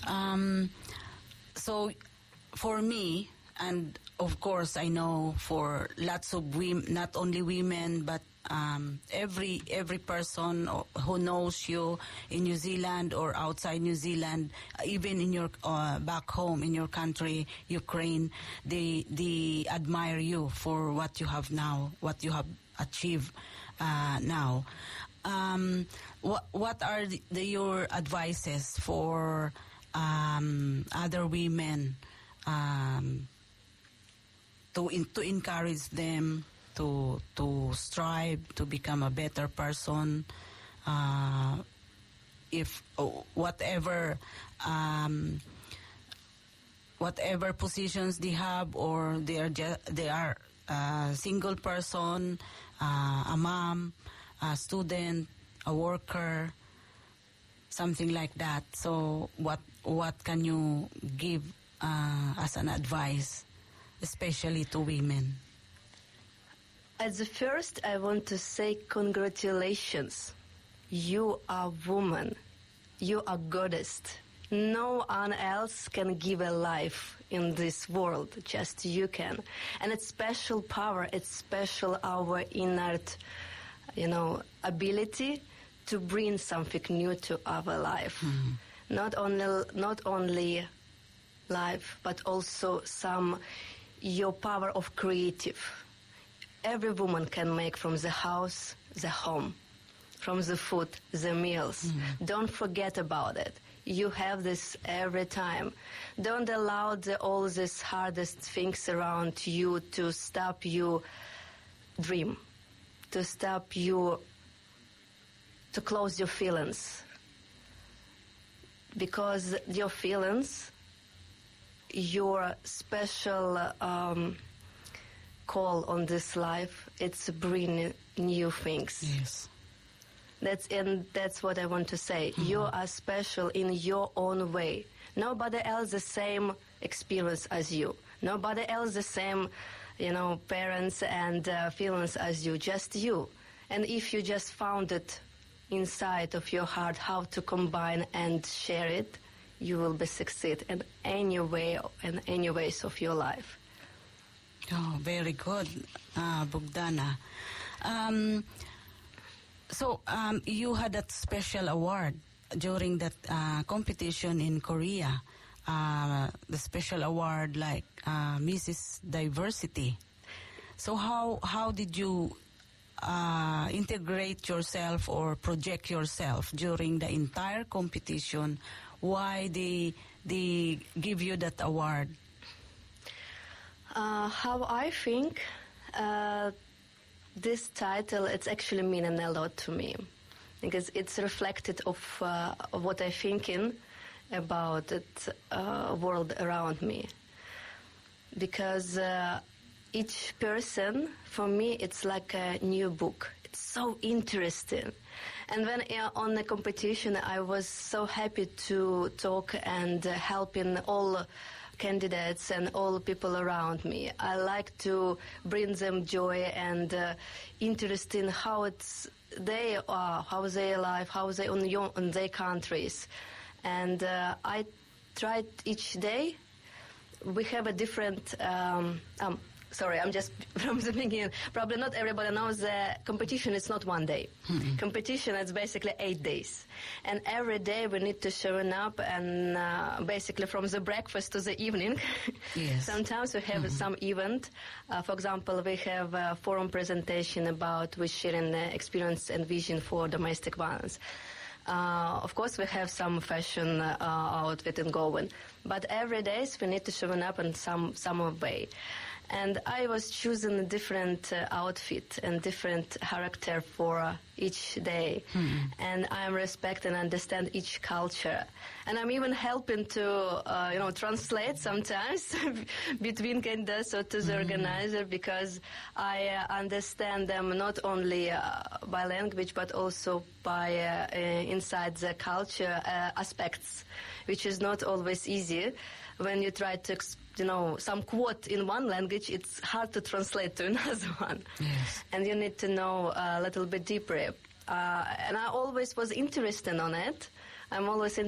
So for me, and of course I know for lots of women, not only women, but every person who knows you in New Zealand or outside New Zealand, even in your back home in your country, Ukraine, they admire you for what you have now, what you have achieved now. What are your advices for other women to encourage them to strive to become a better person, if whatever positions they have, or they are a single person, a mom, a student, a worker, something like that. So what can you give as an advice, especially to women? At the first, I want to say congratulations. You are woman. You are goddess. No one else can give a life in this world. Just you can. And it's special power. It's special our innate, ability to bring something new to our life. Mm-hmm. Not only life, but also your power of creative. Every woman can make from the house, the home, from the food, the meals. Mm-hmm. Don't forget about it. You have this every time. Don't allow all these hardest things around you to stop you dream, to stop you to close your feelings. Because your feelings, your special call on this life, it's bring new things. Yes. That's what I want to say. Mm-hmm. You are special in your own way. Nobody else the same experience as you. Nobody else the same, parents and feelings as you. Just you. And if you just found it inside of your heart how to combine and share it, you will be succeed in any way, in any ways of your life. Oh, very good, Bogdana. So you had that special award during that competition in Korea, the special award like Mrs. Diversity. So how did you integrate yourself or project yourself during the entire competition? Why they give you that award? How I think this title, it's actually meaning a lot to me, because it's reflected of what I'm thinking about the world around me. Because each person, for me, it's like a new book. It's so interesting. And when on the competition, I was so happy to talk and helping all candidates and all people around me. I like to bring them joy and interest in how they are, how they live, how they on their countries. And I tried each day. We have a different. Sorry, I'm just from the beginning. Probably not everybody knows the competition is not one day. Mm-hmm. Competition is basically 8 days. And every day we need to show up and basically from the breakfast to the evening. Yes. Sometimes we have some event. For example, we have a forum presentation about we sharing experience and vision for domestic violence. Of course, we have some fashion outfit and going, but every day we need to show up in some way. And I was choosing a different outfit and different character for each day. Mm-hmm. And I'm respect and understand each culture. And I'm even helping to, translate sometimes between candidates or to the organizer, because I understand them not only by language, but also by inside the culture aspects, which is not always easy. When you try to, some quote in one language, it's hard to translate to another one. Yes. And you need to know a little bit deeper. And I always was interested on it. I'm always